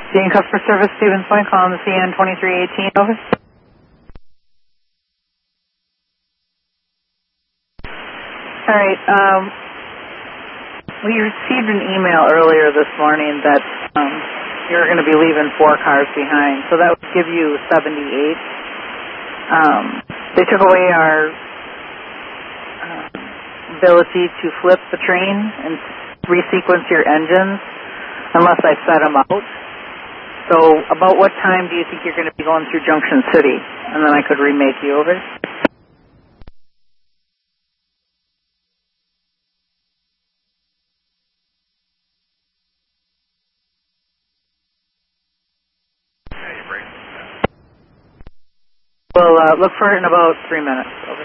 Being customer service, Stevens Point, calling the CN 2318, over. All right, we received an email earlier this morning that you're going to be leaving 4 cars behind, so that would give you 78. They took away our ability to flip the train and resequence your engines unless I set them out. So about what time do you think you're going to be going through Junction City? And then I could remake you over. We'll look for it in about 3 minutes. Over.